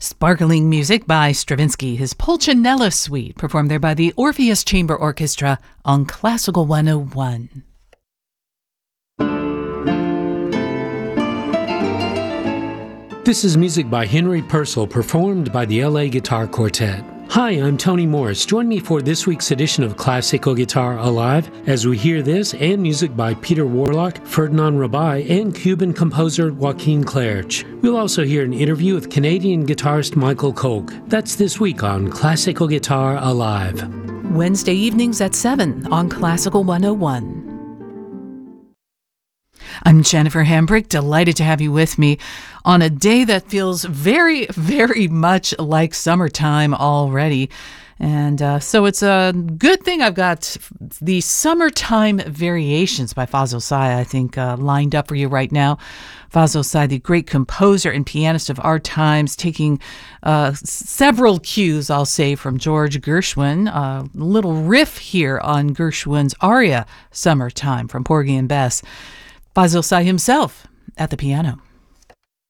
Sparkling music by Stravinsky, his Pulcinella Suite, performed there by the Orpheus Chamber Orchestra on Classical 101. This is music by Henry Purcell, performed by the LA Guitar Quartet. Hi, I'm Tony Morris. Join me for this week's edition of Classical Guitar Alive as we hear this and music by Peter Warlock, Ferdinand Rabai, and Cuban composer Joaquin Clerch. We'll also hear an interview with Canadian guitarist Michael Koch. That's this week on Classical Guitar Alive. Wednesday evenings at 7 on Classical 101. I'm Jennifer Hambrick, delighted to have you with me on a day that feels very, very much like summertime already. And so it's a good thing I've got the Summertime Variations by Fazil Say, I think, lined up for you right now. Fazil Say, the great composer and pianist of our times, taking several cues, I'll say, from George Gershwin. A little riff here on Gershwin's aria, Summertime, from Porgy and Bess. Fazil Say himself at the piano.